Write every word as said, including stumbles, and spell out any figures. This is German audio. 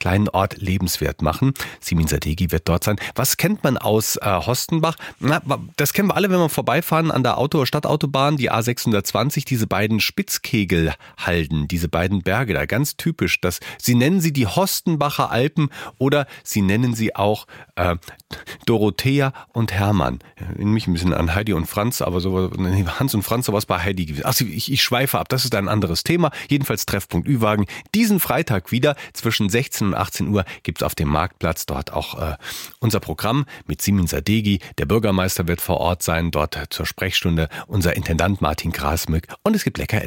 kleinen Ort lebenswert machen. Simin Sadeghi wird dort sein. Was kennt man aus äh, Hostenbach? Na, das kennen wir alle, wenn wir vorbeifahren an der Auto- Stadtautobahn, die A sechshundertzwanzig, diese beiden Spitzkegelhalden, diese beiden Berge da, ganz typisch. Das, sie nennen sie die Hostenbacher Alpen oder sie nennen sie auch äh, Dorothea und Hermann. In mich ein bisschen an Heidi und Franz, aber so Hans und Franz, sowas bei Heidi gewesen. Ach, ich, ich schweife ab, das ist ein anderes Thema. Jedenfalls Treffpunkt Ü-Wagen. Diesen Freitag wieder zwischen sechzehn und achtzehn Uhr gibt es auf dem Marktplatz dort auch äh, unser Programm mit Simin Sadeghi. Der Bürgermeister wird vor Ort sein, dort zur Sprechstunde unser Intendant Martin Grasmück und es gibt lecker Essen.